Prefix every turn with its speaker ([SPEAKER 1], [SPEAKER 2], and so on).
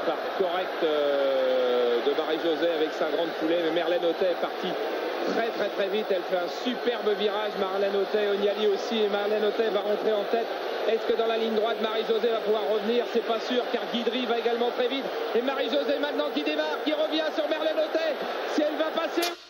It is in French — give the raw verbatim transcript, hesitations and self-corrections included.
[SPEAKER 1] départ correct euh, de Marie-Josée avec sa grande foulée, mais Merlène Othey est partie très très très vite. Elle fait un superbe virage. Marlène Othey, Ognali aussi, et Marlène Othey va rentrer en tête. Est-ce que dans la ligne droite, Marie-Josée va pouvoir revenir? C'est pas sûr, car Guidry va également très vite. Et Marie-Josée maintenant qui démarre, qui revient sur Merlène Othey. Si elle va passer...